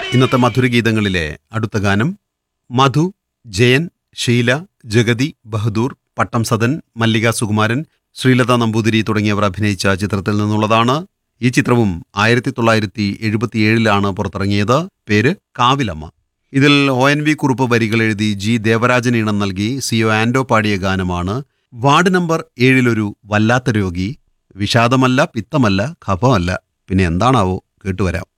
ഇന്നത്തെ മധുരഗീതങ്ങളിലെ അടുത്ത ഗാനം മധു, ജയൻ, ഷീല, ജഗതി, ബഹദൂർ, പട്ടം സദൻ, മല്ലിക സുകുമാരൻ, ശ്രീലത നമ്പൂതിരി തുടങ്ങിയവർ അഭിനയിച്ച ചിത്രത്തിൽ നിന്നുള്ളതാണ്. ഈ ചിത്രവും 1977 പുറത്തിറങ്ങിയത്. പേര് കാവിലമ്മ. ഇതിൽ ONV കുറുപ്പ് വരികൾ എഴുതി ജി ദേവരാജൻ ഈണം നൽകി CO ആൻഡോ പാടിയ ഗാനമാണ്. വാർഡ് നമ്പർ 7 വല്ലാത്ത രോഗി. വിഷാദമല്ല, പിത്തമല്ല, കഫമല്ല, പിന്നെ എന്താണാവോ? കേട്ടുവരാം.